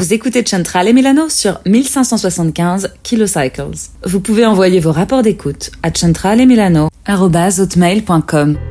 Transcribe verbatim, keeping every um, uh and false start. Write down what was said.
Vous écoutez Centrale et Milano sur mille cinq cent soixante-quinze kilocycles. Vous pouvez envoyer vos rapports d'écoute à centrale et milano arobase hotmail point com.